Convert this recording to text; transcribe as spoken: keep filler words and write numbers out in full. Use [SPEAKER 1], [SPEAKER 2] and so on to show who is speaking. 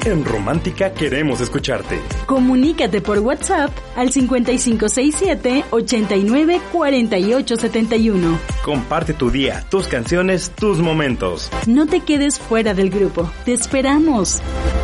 [SPEAKER 1] En Romántica queremos escucharte.
[SPEAKER 2] Comunícate por WhatsApp al cincuenta y cinco sesenta y siete, ochenta y nueve, cuarenta y ocho setenta y uno.
[SPEAKER 1] Comparte tu día, tus canciones, tus momentos.
[SPEAKER 2] No te quedes fuera del grupo. Te esperamos.